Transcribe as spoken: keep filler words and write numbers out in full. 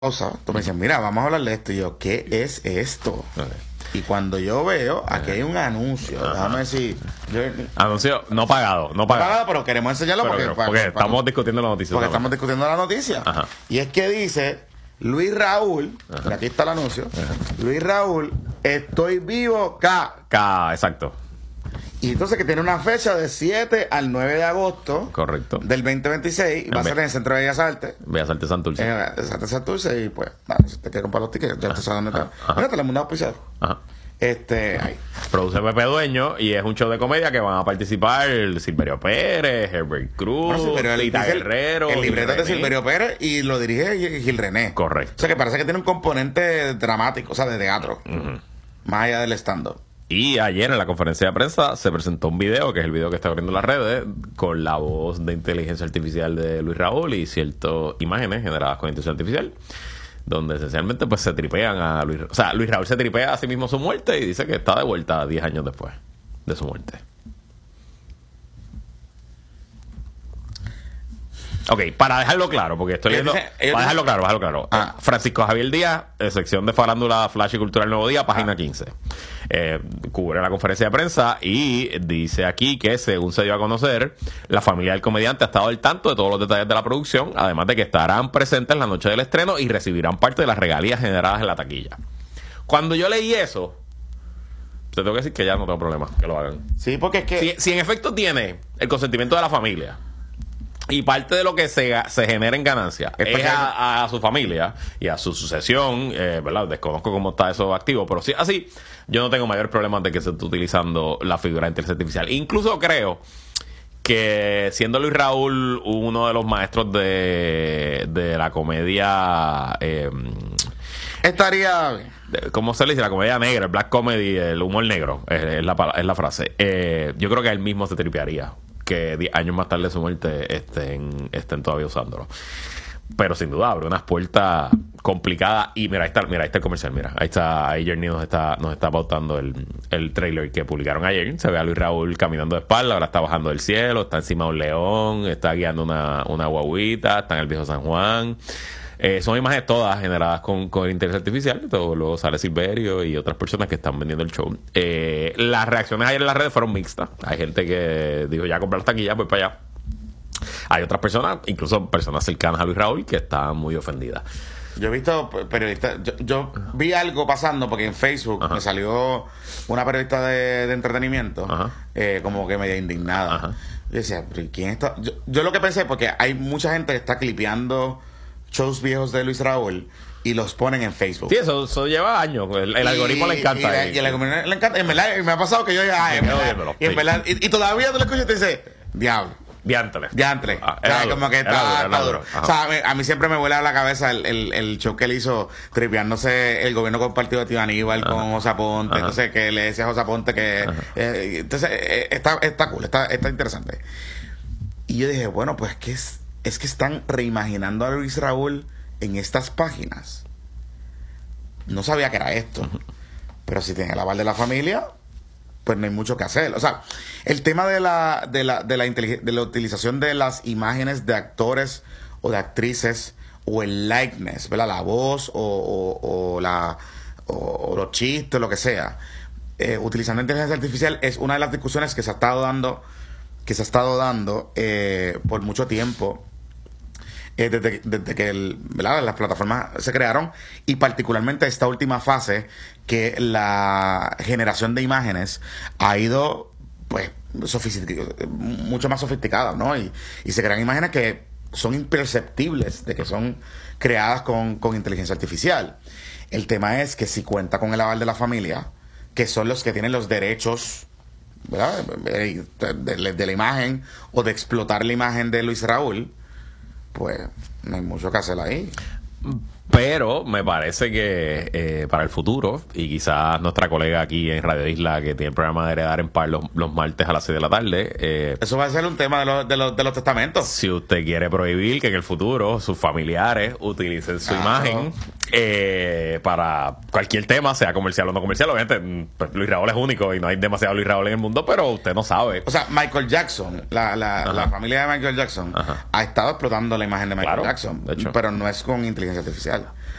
cosa, tú me dices, mira, vamos a hablar de esto. Y yo, ¿qué es esto? Okay. Y cuando yo veo, aquí hay un anuncio, Ajá. déjame decir... Yo, Anuncio no pagado, no pagado. pagado, pero queremos enseñarlo Pero, porque... pero, para- porque para- estamos discutiendo la noticia. Porque también. estamos discutiendo la noticia. Ajá. Y es que dice, Luis Raúl, Ajá. y aquí está el anuncio, Ajá. Luis Raúl, estoy vivo, K. K, exacto. Y entonces que tiene una fecha de siete al nueve de agosto Correcto. del veinte veintiséis, y va a En ser ve- en el Centro de Bellas Artes. Bellas Artes Santurce. En el Santa Santurce, y pues, nada, si te quieres comprar los tickets, ya tú sabes dónde está. Ajá. Mira, te lo he mandado auspiciado. Ajá. Este, ay. Produce Pepe Dueño y es un show de comedia que van a participar Silverio Pérez, Herbert Cruz, Bueno, sí, pero el, Tita dice el- Guerrero. el Gil libreto es de René. Silverio Pérez y lo dirige Gil René. Correcto. O sea que parece que tiene un componente dramático, o sea, de teatro. Ujú. Más allá del stand-up. Y ayer en la conferencia de prensa se presentó un video, que es el video que está abriendo las redes, con la voz de inteligencia artificial de Luis Raúl y ciertas imágenes generadas con inteligencia artificial, donde esencialmente pues se tripean a Luis. O sea, Luis Raúl se tripea a sí mismo su muerte y dice que está de vuelta diez años después de su muerte. Ok, para dejarlo claro, porque estoy Ellos leyendo... dicen- ellos Para dicen- dejarlo claro, para dejarlo claro. Ah. Francisco Javier Díaz, eh, sección de farándula, Flash y Cultura del Nuevo Día, página quince. Eh, cubre la conferencia de prensa y dice aquí que, según se dio a conocer, la familia del comediante ha estado al tanto de todos los detalles de la producción, además de que estarán presentes la noche del estreno y recibirán parte de las regalías generadas en la taquilla. Cuando yo leí eso, te tengo que decir que ya no tengo problema que lo hagan. Sí, porque es que... Si, si en efecto tiene el consentimiento de la familia y parte de lo que se, se genera en ganancia Es es porque- a, a su familia y a su sucesión, eh, ¿verdad? Desconozco cómo está eso activo, pero si así, yo no tengo mayor problema de que se esté utilizando la figura de inteligencia artificial. Incluso creo que siendo Luis Raúl uno de los maestros de, de la comedia... Eh, Estaría bien. de- ¿cómo se le dice? La comedia negra, el black comedy, el humor negro, es, es la, pala- es la frase. Eh, yo creo que él mismo se tripearía que diez años más tarde de su muerte estén, estén todavía usándolo. Pero sin duda abre unas puertas complicadas. Y mira, ahí está, mira, ahí está el comercial, mira. Ahí está, ahí Journey nos está, nos está pautando el, el trailer que publicaron ayer. Se ve a Luis Raúl caminando de espalda, ahora está bajando del cielo, está encima de un león, está guiando una, una guaguita, está en el viejo San Juan. Eh, son imágenes todas generadas con, con inteligencia artificial. Todo, luego sale Silverio y otras personas que están vendiendo el show. Eh, las reacciones ayer en las redes fueron mixtas. Hay gente que dijo, ya compré las taquillas, voy para allá. Hay otras personas, incluso personas cercanas a Luis Raúl, que están muy ofendidas. Yo he visto periodistas, yo, yo vi algo pasando porque en Facebook Ajá. me salió una periodista de, de entretenimiento, Ajá. eh, como que media indignada. Ajá. Yo decía, ¿pero quién está? Yo, yo lo que pensé, porque hay mucha gente que está clipeando shows viejos de Luis Raúl y los ponen en Facebook. Sí, eso, eso lleva años. El, el Y- algoritmo le encanta. Y, la- eh. y el algoritmo le encanta. En verdad, me ha pasado que yo diga, ah, en Sí, verdad, óyemelo, y, en sí. verdad, y, y todavía tú lo escuchas y te dices, diablo. Diantre. Diantre. Ah, O sea, era duro, como que era está, duro, era está duro. duro. Ajá. O sea, a mí, a mí siempre me vuela a la cabeza el, el, el show que él hizo tripeándose el gobierno compartido de Tío Aníbal Ajá. con José Ponte. Ajá. Entonces, que le decía a José Ponte que... eh, entonces, eh, está, está cool, está, está interesante. Y yo dije, bueno, pues que es, es que están reimaginando a Luis Raúl en estas páginas. No sabía que era esto. Pero si tiene el aval de la familia, pues no hay mucho que hacer. O sea, el tema de la, de la, de la, inteligen- de la utilización de las imágenes de actores o de actrices o el likeness, ¿verdad? La voz o, o, o la, o, o los chistes, lo que sea. Eh, utilizando inteligencia artificial es una de las discusiones que se ha estado dando, que se ha estado dando eh, por mucho tiempo. Eh, desde, desde que el, ¿verdad? las plataformas se crearon y particularmente esta última fase que la generación de imágenes ha ido pues sofistic- mucho más sofisticada, ¿no? Y, y se crean imágenes que son imperceptibles de que son creadas con, con inteligencia artificial. El tema es que si cuenta con el aval de la familia, que son los que tienen los derechos, ¿verdad? de, de- de la imagen o de explotar la imagen de Luis Raúl, pues no hay mucho que hacer ahí. Pero me parece que eh, para el futuro, y quizás nuestra colega aquí en Radio Isla, que tiene el programa de Heredar en Par los, los martes a las seis de la tarde, eh, Eso va a ser un tema de los, de los, de los testamentos. si usted quiere prohibir que en el futuro sus familiares utilicen su Claro. imagen eh, para cualquier tema, sea comercial o no comercial, obviamente mm, pues Luis Raúl es único y no hay demasiado Luis Raúl en el mundo, pero usted no sabe. O sea, Michael Jackson, la, la, Ajá. la familia de Michael Jackson, Ajá. ha estado explotando la imagen de Michael Claro, Jackson, de hecho. pero no es con inteligencia artificial. brutal.